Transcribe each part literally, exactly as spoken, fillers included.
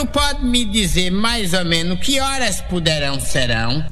senhor pode me dizer mais ou menos que horas poderão serão?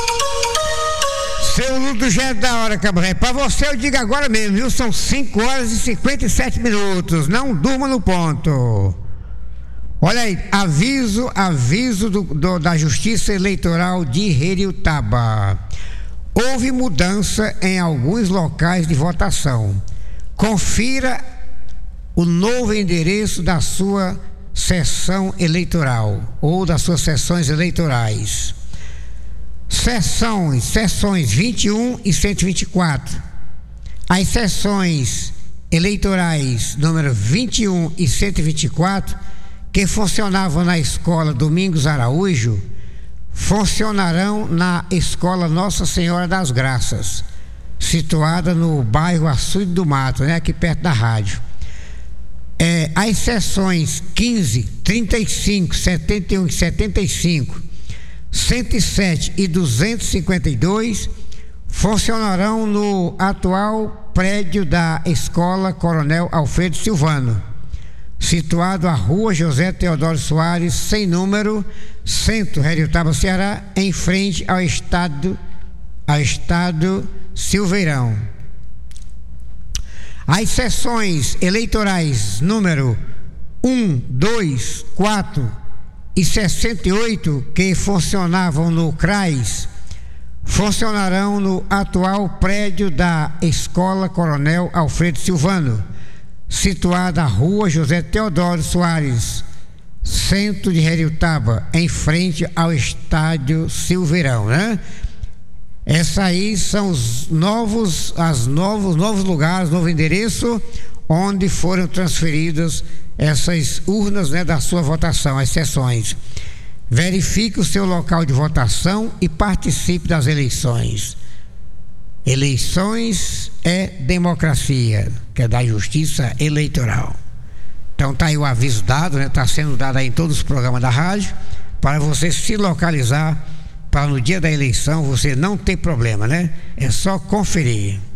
Seu Ludo já é da hora, Cabral. Pra você eu digo agora mesmo, viu? São cinco horas e cinquenta e sete minutos. Não durma no ponto. Olha aí, aviso, aviso do, do, da Justiça Eleitoral de Heriotaba. Houve mudança em alguns locais de votação. Confira o novo endereço da sua sessão eleitoral ou das suas sessões eleitorais. Sessões, sessões vinte e um e cento e vinte e quatro. As sessões eleitorais número vinte e um e cento e vinte e quatro, que funcionavam na escola Domingos Araújo, funcionarão na escola Nossa Senhora das Graças, situada no bairro Açude do Mato, né, aqui perto da rádio. É, as sessões quinze, trinta e cinco, setenta e um e setenta e cinco, cento e sete e duzentos e cinquenta e dois funcionarão no atual prédio da Escola Coronel Alfredo Silvano, situado à Rua José Teodoro Soares, sem número, Centro, Heriotaba, Ceará, em frente ao estado, ao estado Silveirão. As sessões eleitorais número um, dois, quatro e sessenta e oito, que funcionavam no CRAS, funcionarão no atual prédio da Escola Coronel Alfredo Silvano, situada à Rua José Teodoro Soares, centro de Heriotaba, em frente ao estádio Silveirão, né? Essa aí são os novos, as novos, novos lugares, novo endereço, onde foram transferidas essas urnas, né, da sua votação, as sessões. Verifique o seu local de votação e participe das eleições. Eleições é democracia, que é da Justiça Eleitoral. Então tá aí o aviso dado, né? Tá sendo dado aí em todos os programas da rádio, para você se localizar, para no dia da eleição você não ter problema, né? É só conferir.